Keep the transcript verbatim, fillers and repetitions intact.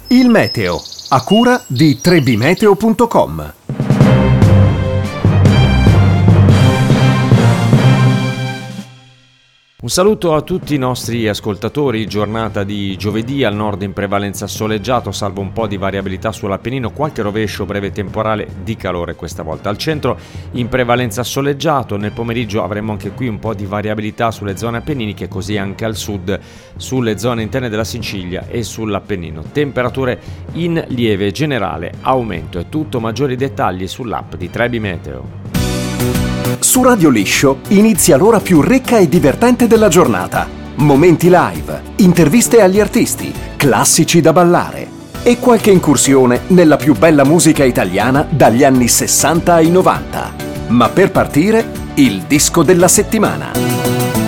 Il meteo, a cura di tre b meteo punto com. Un saluto a tutti i nostri ascoltatori, giornata di giovedì, al nord in prevalenza soleggiato, salvo un po' di variabilità sull'Appennino, qualche rovescio breve temporale di calore questa volta. Al centro in prevalenza soleggiato, nel pomeriggio avremo anche qui un po' di variabilità sulle zone appenniniche, così anche al sud, sulle zone interne della Sicilia e sull'Appennino. Temperature in lieve generale aumento. È tutto, maggiori dettagli sull'app di tre B Meteo. Su Radio Liscio inizia l'ora più ricca e divertente della giornata. Momenti live, interviste agli artisti, classici da ballare e qualche incursione nella più bella musica italiana dagli anni sessanta ai novanta. Ma per partire, il disco della settimana.